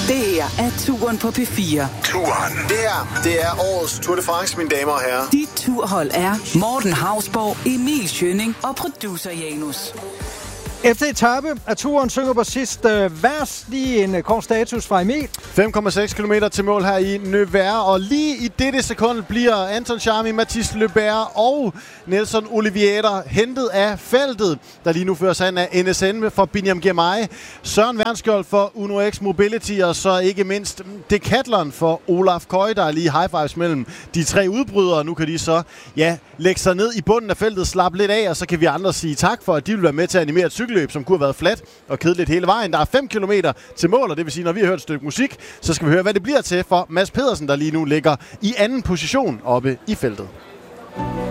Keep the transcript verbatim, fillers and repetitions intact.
Det her er Turen på P fire. Turen. Det her, det er årets Tour de France, mine damer og herrer. Dit turhold er Morten Hausborg, Emil Schønning og producer Janus. Efter etape af turen synger på sidste vers. Lige en kort status fra Emil. fem komma seks kilometer til mål her i Nevers, og lige i dette sekund bliver Anton Charmy, Mathis Lebert og Nelson Oliveira hentet af feltet, der lige nu fører sig an af N S N for Biniam Girmay, Søren Wernskjold for Uno X Mobility, og så ikke mindst Decathlon for Olaf Koy, der er lige high fives mellem de tre udbrydere. Nu kan de så ja, lægge sig ned i bunden af feltet, slappe lidt af, og så kan vi andre sige tak for, at de vil være med til at animere et cykelløb, som kunne have været fladt og kedeligt hele vejen. Der er fem kilometer til mål, og det vil sige, når vi har hørt et stykke musik, så skal vi høre, hvad det bliver til for Mads Pedersen, der lige nu ligger i anden position oppe i feltet.